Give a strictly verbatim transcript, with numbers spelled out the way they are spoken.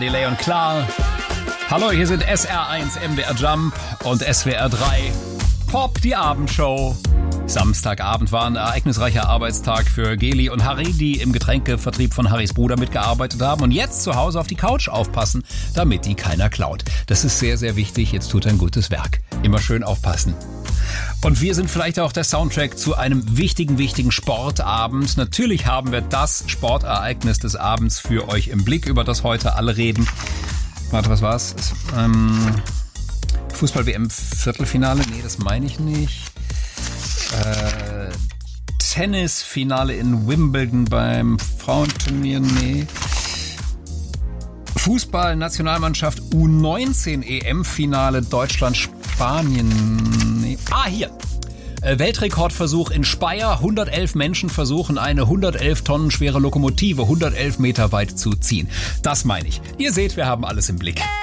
Delay und klar. Hallo, hier sind S R eins, M D R Jump und S W R drei. Pop, die Abendshow. Samstagabend war ein ereignisreicher Arbeitstag für Geli und Harry, die im Getränkevertrieb von Harrys Bruder mitgearbeitet haben und jetzt zu Hause auf die Couch aufpassen, damit die keiner klaut. Das ist sehr, sehr wichtig. Jetzt tut er ein gutes Werk. Immer schön aufpassen. Und wir sind vielleicht auch der Soundtrack zu einem wichtigen, wichtigen Sportabend. Natürlich haben wir das Sportereignis des Abends für euch im Blick, über das heute alle reden. Warte, was war's? Es, ähm, Fußball-W M-Viertelfinale? Nee, das meine ich nicht. Äh, Tennisfinale in Wimbledon beim Frauenturnier? Nee. Fußball-Nationalmannschaft U neunzehn E M-Finale Deutschland-Spanien. Nee. Ah, hier. Äh, Weltrekordversuch in Speyer. hundertelf Menschen versuchen, eine hundertelf Tonnen schwere Lokomotive hundertelf Meter weit zu ziehen. Das meine ich. Ihr seht, wir haben alles im Blick.